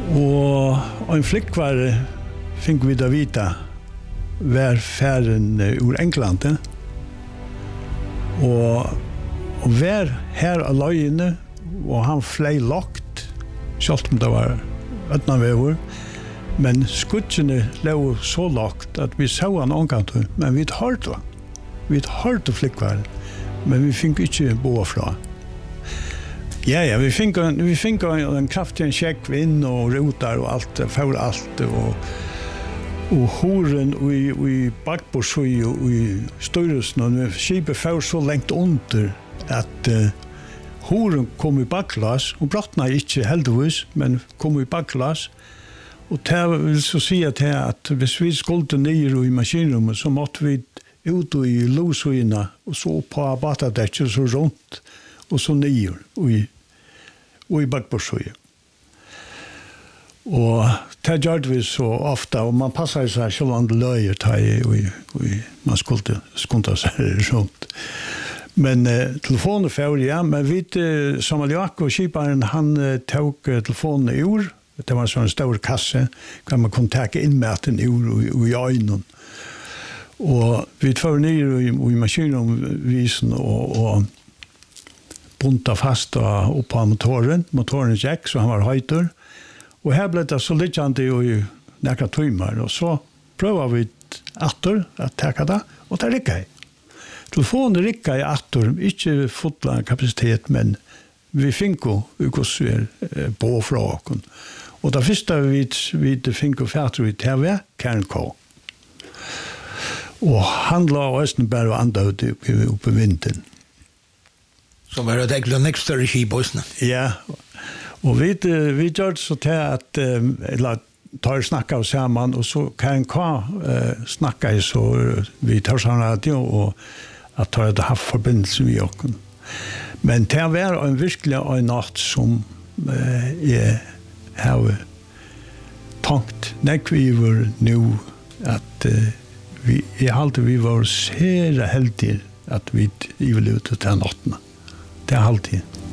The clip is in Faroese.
Og en flickvare fick vi da vita var färden ur England. Og var her alene, og han flei lagt, selv om det var øtnavever, men skutsene lå så lagt at vi så han omkant, men vi hørte han. Vi hørte flickvare, men vi fikk ikke bo fra. Ja, vi fikk en kraftig sjekk inn og rotar og alt, for alt, og horen i bakbordsøy og i størrelsen, og skipet for så lengt under at horen kom i bakglas, og brottna ikke heldigvis, men kom i bakglas, og det vil så si at hvis vi skulle ned i maskinrummet, så måtte vi ut i losøyene, og så på batadekket, så rundt, og så ned og i bakbordsøy. Og det gjør vi så ofte, og man passer seg selv om det løyer, og man skulle skunde seg rundt. Men telefonen fører, ja, men vi Samaliak og skiparen, han tok telefonen i ord. Det var en sånn stor kasse, kan man kunne ta inn med den i ord og i øynene. Og vi fører ned i maskinromvisen og bunta fast opp på motoren. Motoren gikk, så han var høyter. Og her ble det så litt i nekka timer, og så prøver vi atter at teka det, og det rikket jeg. Telefonen rikket i atter, ikke fotla kapasitet, men vi fikk jo hvordan vi på fra åken. Og det første vi fikk jo fætter vi TV, KNK. Og han la også bare andre oppe i vinteren. Så var det egentlig en ekstra skip også? Ja, og vi gjør det så til at tar snakka sammen, og så KNK snakka i så vi tar sånn radio, og at tar det haft forbindelse med oss. Men det var virkelig en natt som jeg har tankt nekviver nå at jeg halte vi var sere heldige at vi vil ut til nattene. Det er alltid.